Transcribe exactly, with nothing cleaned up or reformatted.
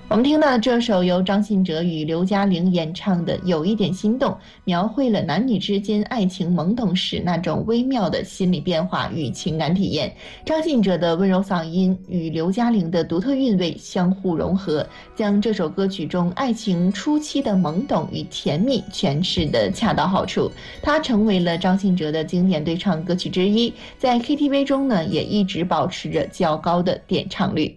我们听到的这首由张信哲与刘嘉玲演唱的《有一点心动》，描绘了男女之间爱情懵懂时那种微妙的心理变化与情感体验。张信哲的温柔嗓音与刘嘉玲的独特韵味相互融合，将这首歌曲中爱情初期的懵懂与甜蜜诠释得恰到好处。它成为了张信哲的经典对唱歌曲之一，在 K T V 中呢也一直保持着较高的点唱率。